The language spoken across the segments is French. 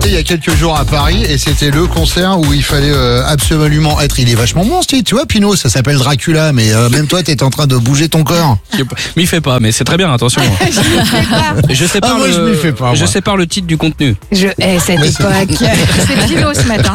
il y a quelques jours à Paris et c'était le concert où il fallait absolument être. Il est vachement bon ce titre, tu vois, Pinot, ça s'appelle Dracula, mais même toi t'es en train de bouger ton corps. Mais il fait pas, mais c'est très bien, attention. Je sépare, moi, je m'y fais pas, moi. je sépare le titre du contenu. Je hais cette époque. C'est Pino ce matin.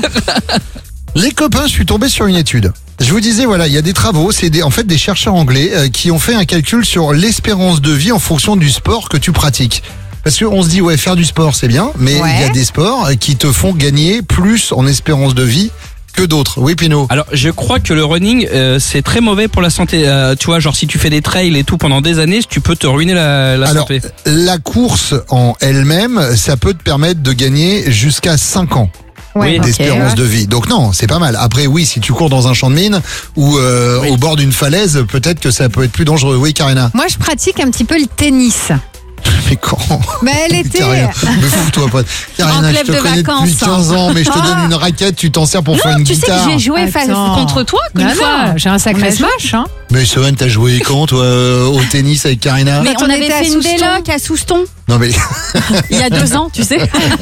Les copains, je suis tombé sur une étude. Je vous disais, voilà, il y a des travaux, en fait des chercheurs anglais qui ont fait un calcul sur l'espérance de vie en fonction du sport que tu pratiques. Parce qu'on se dit, ouais, faire du sport c'est bien, mais il y a des sports qui te font gagner plus en espérance de vie que d'autres. Oui, Pinot. Alors, je crois que le running, c'est très mauvais pour la santé. Tu vois, genre si tu fais des trails et tout pendant des années, tu peux te ruiner la santé. La course en elle-même, ça peut te permettre de gagner jusqu'à 5 ans. Ouais, d'espérance de vie. Donc non, c'est pas mal. Après, oui, si tu cours dans un champ de mine ou au bord d'une falaise, peut-être que ça peut être plus dangereux. Oui, Karina. Moi, je pratique un petit peu le tennis. Mais quand Bah, elle était. Karina, me fous-toi pas. Karina, je club te de connais vacances, depuis 15 ans, mais je te donne une raquette, tu t'en sers pour faire une Tu sais guitare. que j'ai joué contre toi une fois. J'ai un sacré On a joué. smash, hein. Mais Sohan, t'as joué quand, toi, au tennis avec Karina? Mais Quand on on avait était à fait une Souston. déloc à Souston Non, mais il y a 2 ans, tu sais.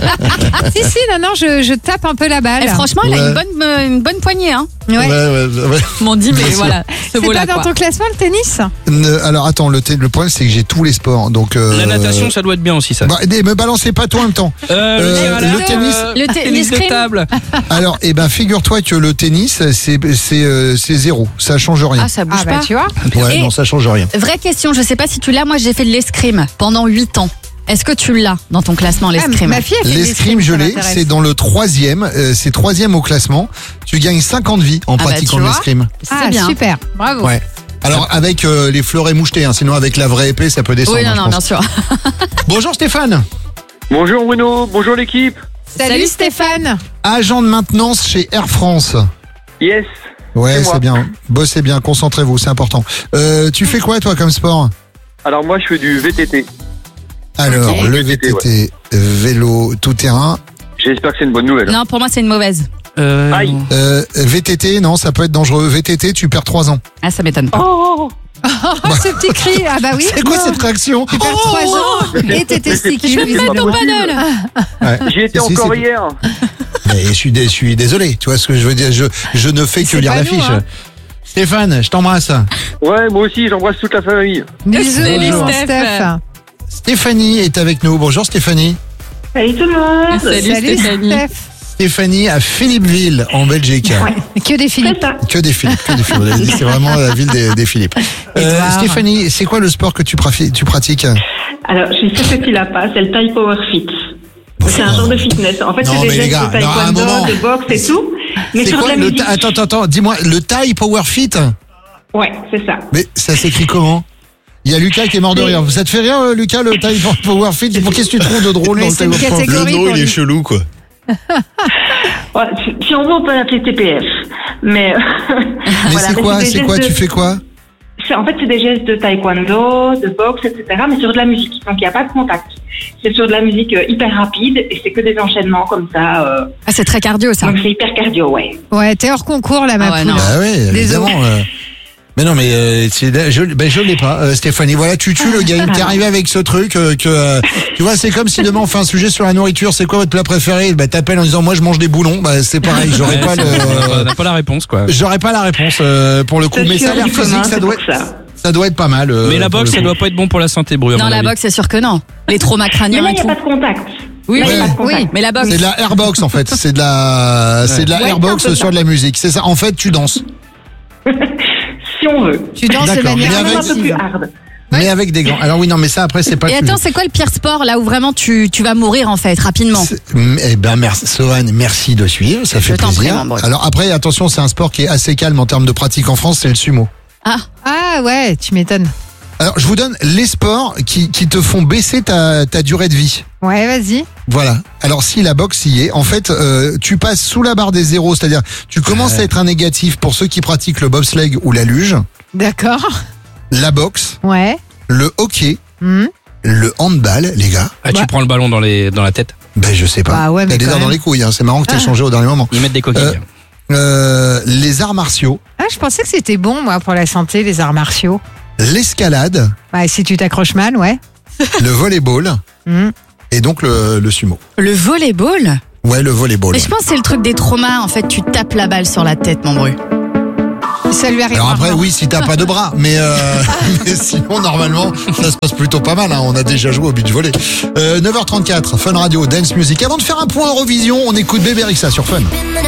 Si, non, je tape un peu la balle. Et franchement, elle a une bonne poignée. Hein. Ouais. ouais. Ils m'ont dit, mais voilà, ce C'est mot-là, pas dans quoi. ton classement le tennis? Alors attends, le problème c'est que j'ai tous les sports. Donc La natation, ça doit être bien aussi, ça. Me balancez pas toi en même temps. Le tennis. Le tennis de l'escrime. table. Alors, figure-toi que le tennis, c'est zéro. Ça change rien. Ah, ça bouge Ah, bah, pas. tu vois. Ouais, et- non, ça change rien. Vraie question, je sais pas si tu l'as, moi j'ai fait de l'escrime pendant 8 ans. Est-ce que tu l'as dans ton classement, l'escrime? Ma fille a fait de L'escrime, je ça l'ai. m'intéresse. C'est dans le 3e. C'est 3e au classement. Tu gagnes 50 vies en bah, pratiquant tu vois. l'escrime. C'est Ah, bien. super. Bravo. Ouais. Alors, avec les fleurets mouchetés, hein, sinon avec la vraie épée, ça peut descendre. Oui, non, je non, pense. bien sûr. Bonjour Stéphane. Bonjour Bruno, bonjour l'équipe. Salut Stéphane. Agent de maintenance chez Air France. Yes. Ouais, C'est moi. c'est bien. Bossez bien, concentrez-vous, c'est important. Tu fais quoi toi comme sport? Alors moi je fais du VTT. Alors, Ok. le VTT, vélo tout terrain. J'espère que c'est une bonne nouvelle. Non, pour moi c'est une mauvaise. Aïe. VTT, non, ça peut être dangereux. VTT, tu perds 3 ans. Ah, ça m'étonne pas. Oh, Oh, ce petit cri. Ah bah oui. C'est quoi cette réaction? Tu perds 3 ans et tes testicules. Je vais mettre Ton paddle. Ouais. J'y étais Si, encore c'est- hier. Mais je suis désolé, tu vois ce que je veux dire, je ne fais que C'est lire pas l'affiche. nous, hein. Stéphane, je t'embrasse. Ouais, moi aussi, j'embrasse toute la famille. Bisous, Salut, mon Steph. Steph. Stéphanie est avec nous. Bonjour Stéphanie. Salut tout le monde. Salut, Stéphanie. Steph. Stéphanie à Philippeville en Belgique. Que des Philippe. C'est ça. Que des Philippes, que des Philippes. Vous avez dit, c'est vraiment la ville des Philippes. Edouard. Stéphanie, c'est quoi le sport que tu pratiques? Alors, j'ai ce petit-là pas, c'est le Thai Power Fit. C'est un genre de fitness. En fait, Non, c'est mais des les gestes gars, de non, à un taekwondo, moment. de boxe et tout. Mais C'est sur quoi de la musique. Attends, dis-moi, le Thai Power Fit? Ouais, c'est ça. Mais ça s'écrit comment? Il y a Lucas qui est mort de rire. Ça te fait rire, Lucas, le Thai Power Fit? Qu'est-ce que tu trouves de drôle Mais dans le c'est Thai une Power Fit? catégorie pour lui. chelou, quoi. Ouais, si on veut, on peut l'appeler TPF. Mais, Mais voilà, c'est quoi? des C'est quoi? gestes Tu de- fais quoi? En fait, c'est des gestes de taekwondo, de boxe, etc. Mais sur de la musique. Donc, il n'y a pas de contact. C'est sur de la musique hyper rapide et c'est que des enchaînements comme ça. Ah, c'est très cardio, ça. Donc, c'est hyper cardio, ouais. Ouais, t'es hors concours là, ma Ah ouais, poule. non. Ah oui, évidemment. Désolé. Mais non, mais je l'ai pas, Stéphanie. Voilà, tu tues le game. T'es arrivé avec ce truc tu vois, c'est comme si demain on fait un sujet sur la nourriture. C'est quoi votre plat préféré? Bah t'appelles en disant moi je mange des boulons. Bah c'est pareil. J'aurais Ouais, pas on n'a pas la réponse, quoi. j'aurais pas la réponse pour le coup. Mais ça a l'air du commun, physique. Ça c'est doit pour être, ça. ça doit être pas mal. Mais la pour boxe, le ça coup. doit pas être bon pour la santé, Bru. à Non, mon la avis. boxe, c'est sûr que non. Les traumas Mais crâniens là, et il n'y a tout. pas de contact. Oui, Là, il y a Ouais. pas de contact. oui, mais la boxe. C'est de la airbox en fait. C'est de la Ouais, airbox c'est un peu sur ça. de la musique. C'est ça. En fait, tu danses. Si on veut. Tu danses de D'accord, manière mais C'est avec- un peu plus massive. hard. Mais avec des gants. Alors oui, non, mais ça après c'est pas. Et le sujet. attends, c'est quoi le pire sport là où vraiment tu vas mourir en fait rapidement? Eh ben merci Sohan, merci de suivre, ça fait Je t'en prie, plaisir. mon Bruno. Alors après attention, c'est un sport qui est assez calme en termes de pratique en France, c'est le sumo. Ah ouais, tu m'étonnes. Alors je vous donne les sports qui te font baisser ta durée de vie. Ouais, vas-y. Voilà. Alors si la boxe y est, en fait, tu passes sous la barre des zéros, c'est-à-dire tu commences à être un négatif pour ceux qui pratiquent le bobsleigh ou la luge, D'accord. la boxe, Ouais. le hockey, Hmm. le handball, les gars. Ah, tu Ouais. prends le ballon dans la tête. Ben je sais pas. Bah ouais, mais T'as des quand dents dans même. les couilles, hein. C'est marrant que t'aies changé au dernier moment. Ils mettent des coquilles. Les arts martiaux, Ah, je pensais que c'était bon, moi, pour la santé, les arts martiaux. l'escalade, Bah, si tu t'accroches mal, ouais. le volleyball Hmm. et donc le sumo. Le volleyball? Ouais, le volleyball. Mais je pense que c'est le truc des traumas. En fait, tu tapes la balle sur la tête, mon Bru. Ça lui arrive. Alors après, rarement. oui, si t'as pas de bras, mais sinon, normalement, ça se passe plutôt pas mal. Hein. On a déjà joué au beach volley. 9h34, Fun Radio, Dance Music. Avant de faire un point Eurovision, on écoute Bébé Rexha sur Fun.